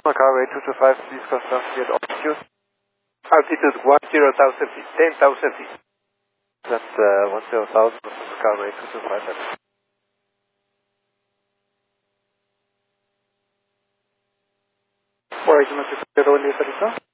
Macau 8225, please confirm cleared altitude. Altitude 10,000 feet, 10,000 feet. That's 10,000, Macau 8225. Alright, you must be cleared on the